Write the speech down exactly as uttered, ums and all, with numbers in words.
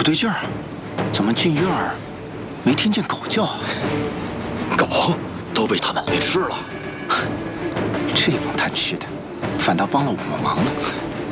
对劲儿啊！怎么进院儿没听见狗叫？ 狗都被他们给吃了。 这帮贪吃的，反倒帮了我们忙了。